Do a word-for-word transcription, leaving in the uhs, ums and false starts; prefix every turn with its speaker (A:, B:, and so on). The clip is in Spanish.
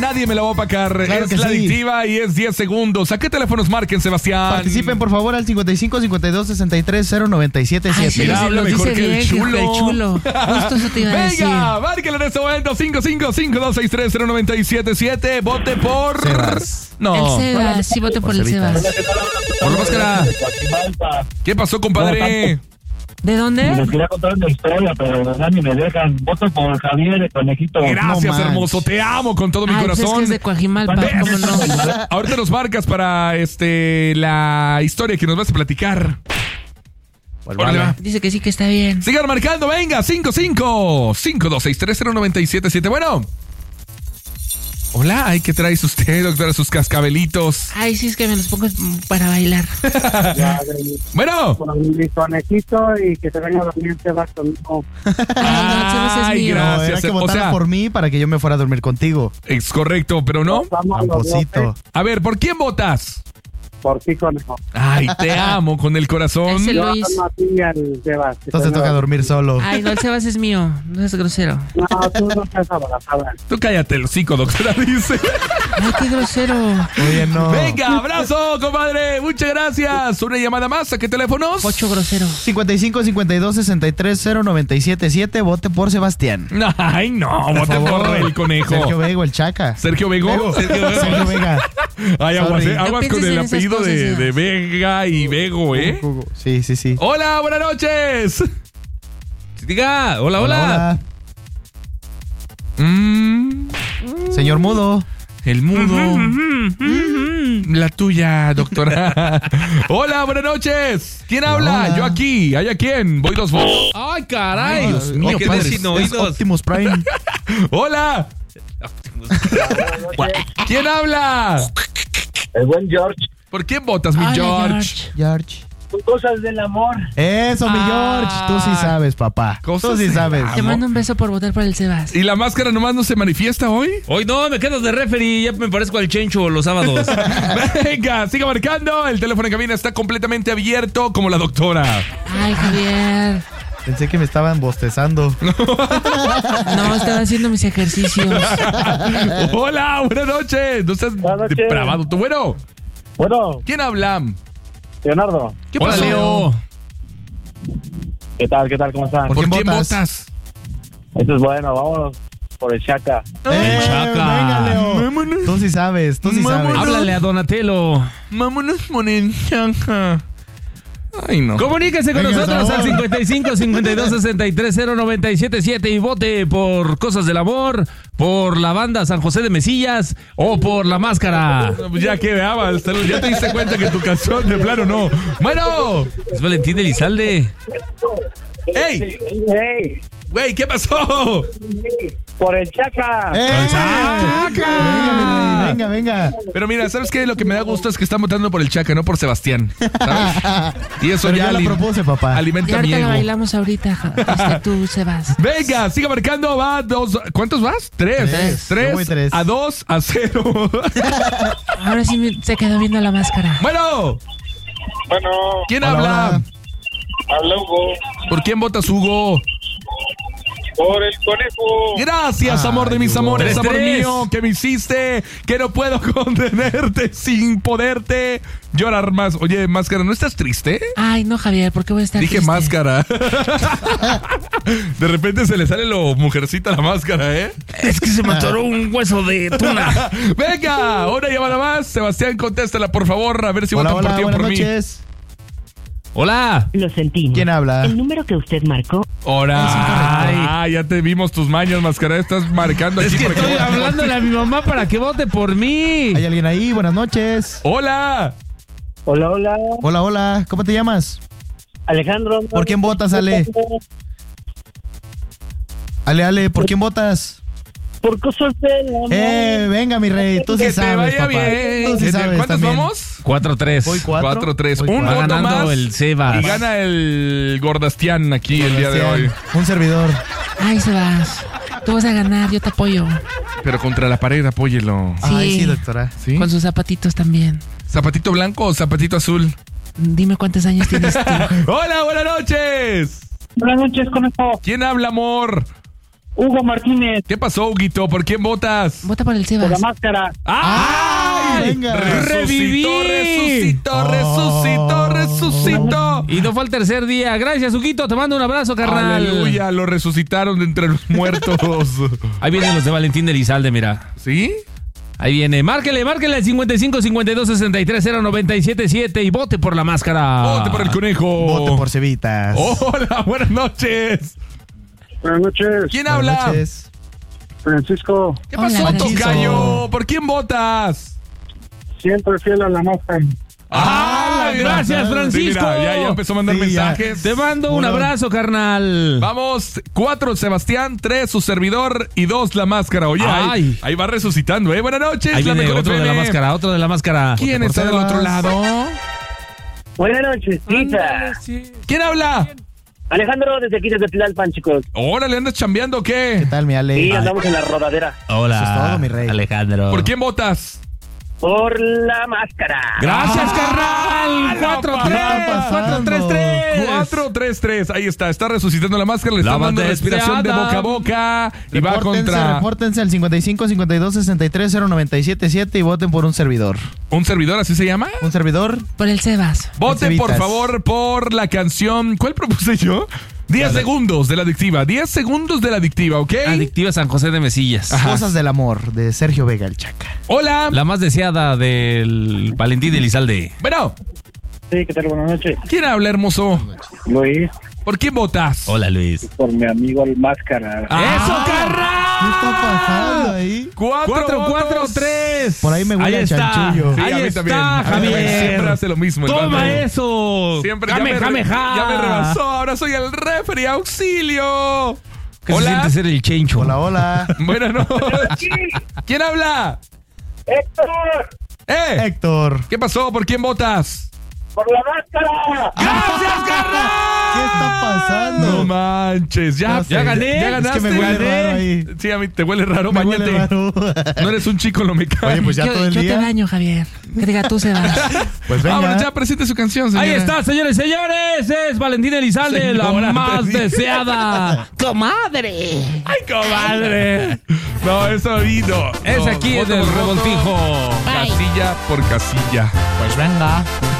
A: Nadie me la va a opacar.
B: Claro
A: es
B: que
A: la
B: sí.
A: adictiva y es diez segundos. ¿A qué teléfonos marquen, Sebastián?
B: Participen, por favor, al cincuenta y cinco, cincuenta y dos, sesenta y tres, cero, noventa y siete,
C: Ay,
B: siete.
C: sí,
A: Mira,
C: sí,
A: habla
C: lo
A: mejor
C: dice
A: que el
C: bien,
A: chulo.
C: el chulo. Justo eso te iba a decir.
A: Venga, márquenlo en este momento. cinco cinco cinco, cinco dos seis tres, cero nueve siete siete. Vote por...
B: Sebas.
A: No.
C: El Sebas, sí, vote por el
B: Cevitas.
C: Sebas.
A: Por la máscara. ¿Qué pasó, compadre?
C: ¿De dónde?
D: Les quería contar una historia, pero ya ni me dejan. Voto por Javier, el conejito.
A: Gracias,
B: No
A: hermoso. Te amo con todo mi
C: Ay, pues es que
A: corazón.
C: es de Coajimalpa, ¿cómo no?
A: Ahorita nos marcas para este la historia que nos vas a platicar. Órale, va.
C: Dice que sí, que está bien.
A: Sigan marcando, venga, cinco cinco, cinco dos seis tres, cero nueve siete siete. Bueno. Hola, ay, ¿qué traes usted, doctora? Sus cascabelitos.
C: Ay, sí, es que me los pongo para bailar.
A: Bueno.
D: Por mi conejito y que se venga a dormir Sebas conmigo.
A: Ay,
C: mío.
B: No,
A: gracias.
B: era que
A: O
B: votaras
A: sea,
B: por mí para que yo me fuera a dormir contigo.
A: es correcto, pero no.
D: Vamos los
B: Tramposito.
D: dos, ¿eh?
A: A ver, ¿por quién votas?
D: Por ti, conejo.
A: Ay, te amo con el corazón.
C: Ese
D: Yo
C: Luis.
D: no a ti y al Sebas. que
B: Entonces
D: se
B: toca
D: venga-
B: dormir solo.
C: Ay, no, el Sebas es mío. No es grosero.
D: No, tú no estás abrazada.
A: Tú cállate el hocico, doctora, dice.
C: Ay, qué grosero.
B: Oye, no.
A: Venga, abrazo, compadre. Muchas gracias. Una llamada más. ¿A qué teléfonos?
C: Ocho grosero.
B: cincuenta y cinco, cincuenta y dos, sesenta y tres, cero, noventa y siete, siete. Vote por Sebastián.
A: Ay, no.
B: Por
A: Vote
B: favor.
A: por el conejo.
B: Sergio Vego, el Chaca.
A: Sergio Vego.
B: Sergio Vega.
A: Ay, aguas,
B: Sorry.
A: eh, aguas
C: No
A: con
C: pienses
A: el
C: en esas
A: apellido
C: cosas,
A: de,
C: Sebas.
A: de Vega y Vego, ¿eh?
B: Sí, sí, sí.
A: Hola, buenas noches. Diga, hola, hola. Mm,
B: Señor Mudo.
A: el mudo. La tuya, doctora. Hola, buenas noches. ¿Quién habla?
B: Hola.
A: Yo aquí. ¿Hay a quién? Voy dos votos. Ay, caray. Dios mío,
B: ¿Qué
A: padre.
B: decir? Es Optimus Prime.
A: Hola. ¿Quién habla?
D: El buen George.
A: ¿Por quién votas, mi
C: Ay,
A: George?
B: George.
D: Son cosas del amor.
B: Eso, mi
A: Ah.
B: George. Tú sí sabes, papá.
A: Cosas
B: Tú sí
A: de
B: sabes.
A: amor.
C: Te mando un beso por votar por el Sebas.
A: ¿Y la máscara nomás no se manifiesta hoy?
E: Hoy no, me quedo de referee, ya me parezco al Chencho los sábados.
A: Venga, siga marcando. El teléfono en cabina está completamente abierto como la doctora.
C: Ay, Javier.
B: Pensé que me estaban bostezando.
C: No, estaba haciendo mis ejercicios.
A: Hola, buenas noches. No seas
D: Buenas noches.
A: depravado. ¿Tú, bueno?
D: Bueno,
A: ¿Quién habla?
D: Leonardo.
A: ¿Qué
B: Hola,
A: pasó?
B: Leo.
D: ¿Qué tal? ¿Qué tal? ¿Cómo están?
B: ¿Por
A: ¿Por
B: quién
A: quién
B: votas?
A: votas?
D: Esto es bueno, vámonos por el Chaca.
B: Eh,
E: Chaca.
B: venga, Leo.
A: Vámonos.
B: Tú sí sabes, tú sí
A: Vámonos.
B: sabes.
E: Háblale a Donatello.
A: Vámonos con el Chaca. Ay, no.
E: Comuníquese con
B: Venga,
E: nosotros
B: Saúl.
E: al cincuenta y cinco, cincuenta y dos, sesenta y tres, cero noventa y siete siete y vote por Cosas del Amor, por la banda San José de Mesillas o por La Máscara.
A: Pues ya que veabas, ya te diste cuenta que tu canción de plano no. Bueno.
E: Es Valentín Elizalde.
A: ¡Ey!
D: ¡Ey!
A: Güey, ¿qué pasó?
D: ¡Por el Chaca!
B: ¡Eh!
A: Chaca.
B: Venga, mi rey, venga, venga.
A: Pero mira, ¿sabes qué? Lo que me da gusto es que están votando por el Chaca, no por Sebastián. ¿Sabes? Y eso
B: Pero
A: ya
B: yo la
A: alim-
B: propuse, papá.
C: Y
A: alimenta mi
C: ahorita la
A: ego.
C: bailamos ahorita, ja- este, tú, Sebas.
A: Venga, siga marcando, va dos. ¿Cuántos vas? Tres.
B: Tres.
A: Tres,
B: Yo voy tres.
A: a dos a cero.
C: Ahora sí me- se quedó viendo la máscara.
A: Bueno,
D: Bueno,
A: ¿quién
B: Hola,
A: habla?
B: hola.
D: habla Hugo.
A: ¿Por quién votas, Hugo?
D: Por el conejo.
A: Gracias,
B: Ay,
A: amor de mis
B: Hugo.
A: amores,
E: Tres,
A: amor
E: tres.
A: mío, que me hiciste, que no puedo contenerte sin poderte llorar más. Oye, Máscara, ¿no estás triste?
C: Ay, no, Javier, ¿por qué voy a estar
A: Dije
C: triste?
A: Máscara. De repente se le sale lo mujercita a la máscara, ¿eh?
E: Es que se me atoró un hueso de tuna.
A: Venga, una llamada más. Sebastián, contéstala, por favor, a ver si
B: Hola,
A: votan por
B: hola,
A: ti o
B: buenas
A: por mí.
B: noches.
E: Hola.
F: Lo sentimos.
B: ¿Quién habla?
F: El número que usted marcó.
A: Ahora, ay, ya te vimos tus mañas, Máscara. Estás marcando
E: Es
A: aquí
E: que
A: para
E: estoy
A: vote por
E: hablándole
A: ti.
E: a mi mamá para que vote por mí.
B: ¿Hay alguien ahí? Buenas noches.
A: Hola.
D: Hola, hola.
B: Hola, hola. ¿Cómo te llamas?
D: Alejandro.
B: ¿Por quién votas, Ale? Ale, Ale, ¿por quién votas?
D: Por cosas del amor.
B: Eh, venga, mi rey. Tú sí
A: Que te
B: sabes,
A: vaya
B: papá.
A: bien.
B: Tú sí
A: ¿De
B: sabes
A: ¿Cuántos
B: también.
A: vamos?
E: cuatro tres.
B: Voy cuatro.
A: Cuatro, tres.
B: Voy
A: Un
E: Va
B: cuatro.
A: voto
E: ganando
A: más.
E: el Sebas.
A: Y gana el Gordastián aquí el día de hoy.
B: Un servidor.
C: Ay, Sebas, tú vas a ganar, yo te apoyo.
A: Pero contra la pared, apóyelo.
C: Sí.
B: Ay, sí, doctora.
A: ¿Sí?
C: Con sus zapatitos también.
A: ¿Zapatito blanco o zapatito azul?
C: Dime cuántos años tienes tú.
A: Hola, buenas noches.
D: Buenas noches, conejo.
A: ¿Quién habla, amor?
D: Hugo Martínez,
A: ¿Qué pasó, Huguito? ¿Por quién votas?
C: Vota por el
D: por la
C: Sebas.
D: máscara.
E: ¡Ay!
B: venga.
E: ¡Reviví!
A: Resucitó, resucitó, resucitó.
E: Y no fue el tercer día. Gracias, Huguito. Te mando un abrazo, carnal.
A: Aleluya, lo resucitaron de entre los muertos.
E: Ahí vienen los de Valentín Elizalde, mira.
A: ¿Sí?
E: Ahí viene. Márquele, márquele al cincuenta y cinco, cincuenta y dos, sesenta y tres, cero noventa y siete siete y vote por la máscara.
A: Vote por el conejo.
B: Vote por Cevitas.
A: Hola, buenas noches.
D: Buenas noches,
A: ¿Quién
B: Buenas
A: habla?
B: noches.
D: Francisco.
A: ¿Qué
C: Hola,
A: pasó,
C: Francisco.
A: tocayo? ¿Por quién votas?
D: Siempre fiel a la máscara.
E: ¡Ah! Gracias,
A: Sí,
E: Francisco.
A: mira, ya, ya empezó a mandar
B: Sí, ya.
A: mensajes.
E: Te mando un
B: Uno.
E: abrazo, carnal.
A: Vamos, cuatro Sebastián, tres su servidor y dos la máscara. Oye, ahí,
E: Ay.
A: ahí va resucitando, ¿eh? Buenas noches.
E: Ahí
A: la
E: viene
A: mejor
E: otro de la
A: F M.
E: máscara, otro de la máscara.
A: ¿Quién
B: por
A: está del
B: Sebas.
A: otro lado?
D: Buenas noches, Tita.
A: ¿Quién habla?
D: Alejandro, desde aquí, desde Tlalpan, chicos.
A: Órale, ¿andas chambeando o
B: ¿Qué
A: qué?
B: tal, mi Ale?
D: Sí,
B: Ay,
D: andamos en la rodadera.
E: Hola.
B: Eso es todo, mi rey.
E: Alejandro.
A: ¿Por quién votas?
D: Por la máscara.
E: Gracias,
A: Ah,
E: carnal.
A: la
E: cuatro tres,
B: papá.
E: cuatro tres tres.
A: cuatro tres tres, ahí está, está resucitando la máscara, le está
E: La
A: dando respiración de
E: deseada.
A: boca a boca y va
B: Repórtense,
A: contra
B: repórtense al cincuenta y cinco, cincuenta y dos, sesenta y tres, cero noventa y siete siete y voten por un servidor.
A: un servidor, ¿así se llama?
B: ¿Un servidor?
C: Por el Sebas.
A: Voten por
B: Cevitas.
A: favor por la canción, ¿cuál propuse yo? diez segundos de la adictiva, diez segundos de la adictiva, ¿ok?
E: Adictiva San José de Mesillas.
A: Ajá.
B: Cosas del amor, de Sergio Vega el Chaca.
A: Hola.
E: La más deseada del Valentín Elizalde.
A: Bueno,
D: Sí, ¿qué tal? Buenas noches.
A: ¿quién habla, hermoso?
D: Luis,
A: ¿Por quién votas?
E: Hola, Luis.
D: por mi amigo el máscara.
A: Ah.
E: ¡Eso, carnal!
B: ¿Qué está pasando ahí?
A: Cuatro,
E: cuatro, cuatro,
A: votos.
E: tres.
B: Por ahí me huele
E: Ahí
B: a
E: está.
B: chanchullo.
A: Sí,
E: Ahí
A: a mí
E: está,
A: también. A mí también.
E: Javier.
A: Siempre hace lo mismo. el
E: Toma
A: vato.
E: eso.
A: Siempre
E: Jame,
A: ya, me,
E: jame, ja.
A: ya me rebasó. Ahora soy el referee. ¡Auxilio!
E: ¿Qué se
A: Hola.
E: siente ser el chencho?
B: Hola, hola.
A: Buenas noches. ¿Quién habla?
D: ¡Héctor!
A: ¿Eh?
B: Héctor.
A: ¿Qué pasó? ¿Por quién votas?
D: ¡Por la máscara!
A: ¡Gracias, carnal!
B: ¿Qué está pasando?
A: No manches. Ya,
B: No sé.
A: ya gané. Ya
B: Es
A: ganaste.
B: que me huele
A: gané.
B: raro ahí.
A: Sí, a mí te huele raro.
B: Me
A: Báñate.
B: huele raro.
A: No eres un chico, lo me cae.
B: Oye, pues ya
C: yo
B: todo el
C: yo
B: día.
C: te baño, Javier. Que diga tú, Sebas.
B: Pues venga.
A: Ahora ya presente su canción, señora.
E: Ahí está, señores, señores. Es Valentín Elizalde, la
A: Señora,
E: más
A: te dije.
E: deseada.
C: ¡Comadre!
A: ¡Ay, comadre! No, es oído.
E: Es
A: No,
E: aquí, es
A: voto
E: del
A: por voto,
E: revoltijo.
C: Bye.
A: Casilla por casilla.
B: Pues venga.